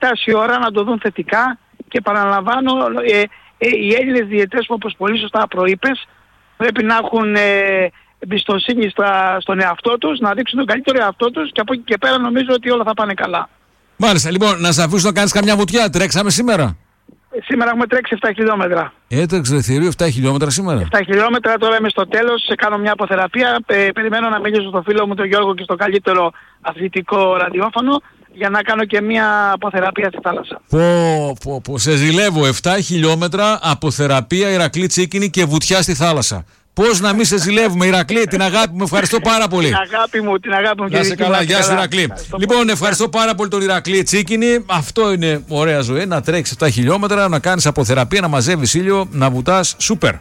φτάσει η ώρα να το δουν θετικά και επαναλαμβάνω, οι Έλληνες διαιτητές, όπως πολύ σωστά προείπες, πρέπει να έχουν εμπιστοσύνη στον εαυτό τους, να δείξουν τον καλύτερο εαυτό τους και από εκεί και πέρα νομίζω ότι όλα θα πάνε καλά. Μάλιστα, λοιπόν, να σε αφήσω να κάνεις καμιά βουτιά. Τρέξαμε σήμερα. Σήμερα έχουμε τρέξει 7 χιλιόμετρα. Έτρεξε θηρίο 7 χιλιόμετρα σήμερα. 7 χιλιόμετρα, τώρα είμαι στο τέλος, κάνω μια αποθεραπεία. Περιμένω να μιλήσω στον φίλο μου τον Γιώργο και στο καλύτερο αθλητικό ραδιόφωνο για να κάνω και μια αποθεραπεία στη θάλασσα. Σε ζηλεύω. 7 χιλιόμετρα αποθεραπεία, Ηρακλή Τσίκινη και βουτιά στη θάλασσα. Πώς να μην σε ζηλεύουμε, Ηρακλή, την αγάπη μου, ευχαριστώ πάρα πολύ. Την αγάπη μου. Να είσαι καλά, γεια σου Ηρακλή. Λοιπόν, ευχαριστώ πάρα πολύ τον Ηρακλή Τσίκινη. Αυτό είναι ωραία ζωή, να τρέξεις 7 χιλιόμετρα, να κάνεις αποθεραπεία, να μαζεύεις ήλιο, να βουτάς, σούπερ.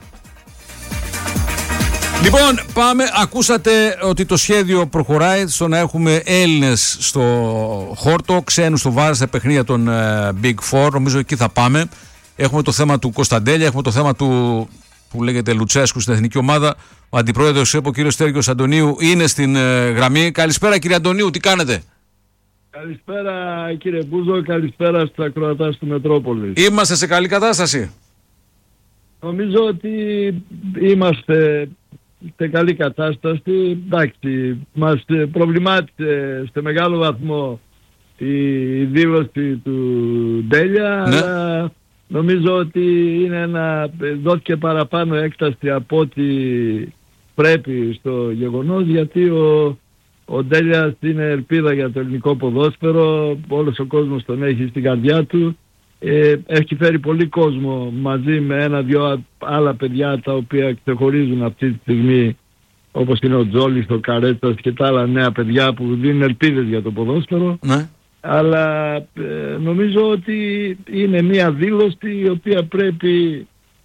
Λοιπόν, πάμε. Ακούσατε ότι το σχέδιο προχωράει στο να έχουμε Έλληνες στο χόρτο, ξένους στο βάρος στα παιχνίδια των Big Four. Νομίζω εκεί θα πάμε. Έχουμε το θέμα του Κωνσταντέλια, έχουμε το θέμα του που λέγεται Λουτσέσκου στην εθνική ομάδα. Ο αντιπρόεδρος ΕΠΟ, ο κύριος Στέργιος Αντωνίου, είναι στην γραμμή. Καλησπέρα κύριε Αντωνίου, τι κάνετε? Καλησπέρα κύριε Μπούζο, καλησπέρα στους ακροατάς του Μετρόπολης. Είμαστε σε καλή κατάσταση? Νομίζω ότι είμαστε σε καλή κατάσταση. Εντάξει, μας προβλημάτισε σε μεγάλο βαθμό η δήλωση του Ντέλια, ναι. Αλλά νομίζω ότι δόθηκε παραπάνω έκταση από ό,τι πρέπει στο γεγονός, γιατί ο Ντέλιας είναι ελπίδα για το ελληνικό ποδόσφαιρο, όλος ο κόσμος τον έχει στην καρδιά του. Έχει φέρει πολύ κόσμο μαζί με ένα-δυο άλλα παιδιά τα οποία ξεχωρίζουν αυτή τη στιγμή, όπως είναι ο Τζόλης, ο Καρέτσας και τα άλλα νέα παιδιά που δίνουν ελπίδες για το ποδόσφαιρο. Ναι. Αλλά νομίζω ότι είναι μια δήλωση η οποία πρέπει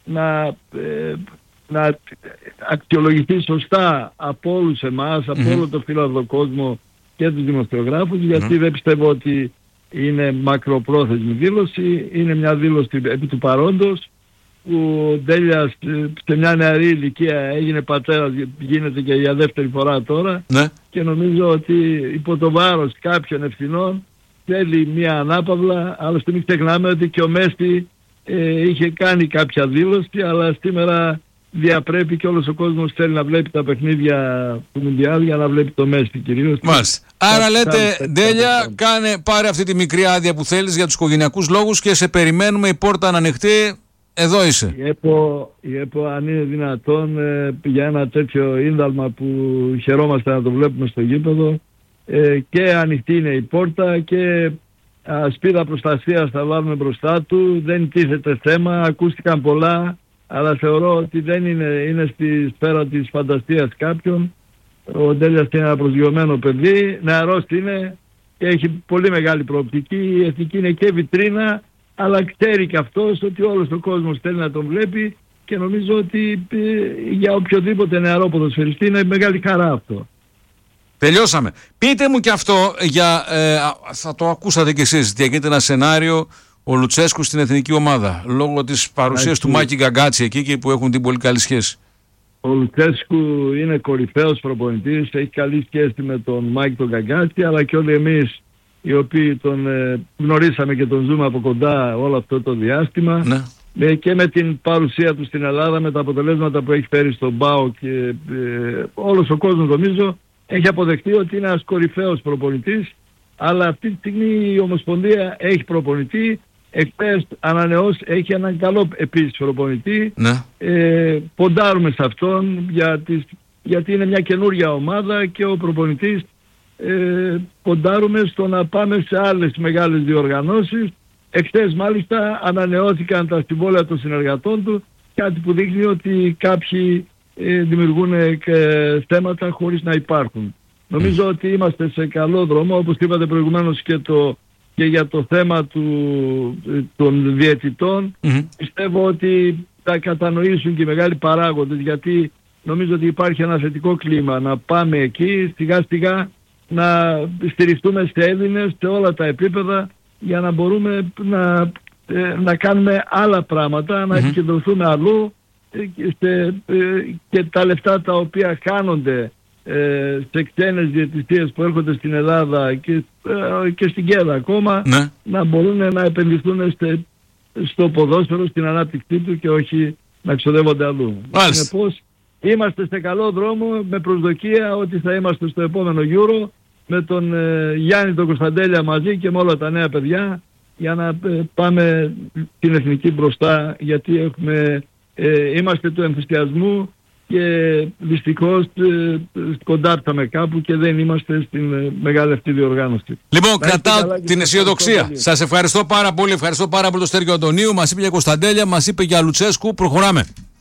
να αξιολογηθεί σωστά από όλους εμάς, από όλο το φύλαδο κόσμο και τους δημοσιογράφους, γιατί δεν πιστεύω ότι είναι μακροπρόθεσμη δήλωση. Είναι μια δήλωση επί του παρόντος που ο Ντέλιας σε μια νεαρή ηλικία έγινε πατέρας, γίνεται και για δεύτερη φορά τώρα, ναι. Και νομίζω ότι υπό το βάρος κάποιων ευθυνών θέλει μια ανάπαυλα. Άλλωστε μην ξεχνάμε ότι και ο Μέση είχε κάνει κάποια δήλωση, αλλά σήμερα διαπρέπει και όλος ο κόσμος θέλει να βλέπει τα παιχνίδια του Μουντιάλ για να βλέπει το Μέση κυρίως. Μάλιστα. Άρα λέτε Ντέλια, πάρε αυτή τη μικρή άδεια που θέλεις για τους οικογενειακούς λόγους και σε περιμένουμε, η πόρτα να ανοιχτεί, εδώ είσαι. Η ΕΠΟ αν είναι δυνατόν για ένα τέτοιο ίνταλμα που χαιρόμαστε να το βλέπουμε στο γήπεδο, και ανοιχτή είναι η πόρτα και ασπίδα προστασίας θα βάλουμε μπροστά του. Δεν τίθεται θέμα, ακούστηκαν πολλά, αλλά θεωρώ ότι δεν είναι στη σφαίρα της φαντασίας κάποιον. Ο Ντέλιας είναι ένα προσγειωμένο παιδί, νεαρός είναι και έχει πολύ μεγάλη προοπτική. Η εθνική είναι και βιτρίνα, αλλά ξέρει και αυτός ότι όλος ο κόσμος θέλει να τον βλέπει και νομίζω ότι για οποιοδήποτε νεαρό ποδοσφαιριστή είναι μεγάλη χαρά αυτό. Τελειώσαμε. Πείτε μου και αυτό, θα το ακούσατε κι εσείς, διακίνεται ένα σενάριο ο Λουτσέσκου στην εθνική ομάδα, λόγω της παρουσίας του Μάκη Γκαγκάτση εκεί και που έχουν την πολύ καλή σχέση. Ο Λουτσέσκου είναι κορυφαίος προπονητής, έχει καλή σχέση με τον Μάκη τον Γκαγκάτση, αλλά και όλοι εμείς οι οποίοι τον γνωρίσαμε και τον ζούμε από κοντά όλο αυτό το διάστημα, ναι. Και με την παρουσία του στην Ελλάδα, με τα αποτελέσματα που έχει φέρει στον ΠΑΟ και όλος ο κόσμος νομίζω έχει αποδεχτεί ότι είναι ένας κορυφαίος προπονητής, αλλά αυτή τη στιγμή η Ομοσπονδία έχει προπονητή, εχθές ανανεώσει, έχει έναν καλό επίσης προπονητή, ναι. Ποντάρουμε σε αυτόν γιατί είναι μια καινούργια ομάδα και ο προπονητής ποντάρουμε στο να πάμε σε άλλες μεγάλες διοργανώσεις. Εχθές μάλιστα ανανεώθηκαν τα συμβόλαια των συνεργατών του, κάτι που δείχνει ότι κάποιοι δημιουργούν και θέματα χωρίς να υπάρχουν. Νομίζω ότι είμαστε σε καλό δρόμο, όπως είπατε προηγουμένως και για το θέμα των διαιτητών. Πιστεύω ότι θα κατανοήσουν και οι μεγάλοι παράγοντες, γιατί νομίζω ότι υπάρχει ένα θετικό κλίμα να πάμε εκεί σιγά σιγά να στηριχτούμε σε Έλληνες σε όλα τα επίπεδα για να μπορούμε να κάνουμε άλλα πράγματα, να επικεντρωθούμε αλλού και τα λεφτά τα οποία χάνονται σε ξένες διαιτησίες που έρχονται στην Ελλάδα και στην ΚΕΔΑ ακόμα, ναι, να μπορούν να επενδυθούν στο ποδόσφαιρο, στην ανάπτυξή του και όχι να ξοδεύονται αλλού. Συνεπώς είμαστε σε καλό δρόμο, με προσδοκία ότι θα είμαστε στο επόμενο Euro με τον Γιάννη τον Κωνσταντέλια μαζί και με όλα τα νέα παιδιά για να πάμε την εθνική μπροστά, γιατί είμαστε του ενθουσιασμού και δυστυχώς κοντάρθαμε κάπου και δεν είμαστε στην μεγάλη αυτή διοργάνωση. Λοιπόν, κρατάω την αισιοδοξία. Σας ευχαριστώ πάρα πολύ. Ευχαριστώ πάρα πολύ τον Στέργιο Αντωνίου. Μας είπε για Κωνσταντέλια, μας είπε για Λουτσέσκου. Προχωράμε.